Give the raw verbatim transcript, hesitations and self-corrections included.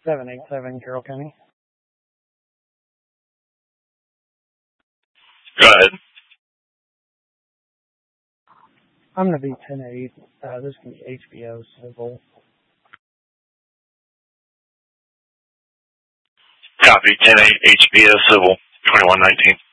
seven eight seven, Carroll County. Go ahead. I'm going to be ten eight. Uh, this is going to be H B O Civil. Copy, ten eight H B O Civil, twenty-one nineteen.